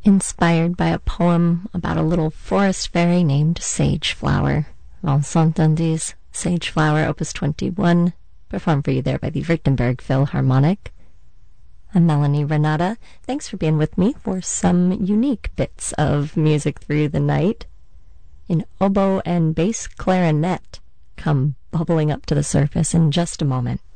inspired by a poem about a little forest fairy named Sageflower. Entendues, Sageflower, Opus 21, performed for you there by the Württemberg Philharmonic. I'm Melanie Renata. Thanks for being with me for some unique bits of music through the night. An oboe and bass clarinet come bubbling up to the surface in just a moment.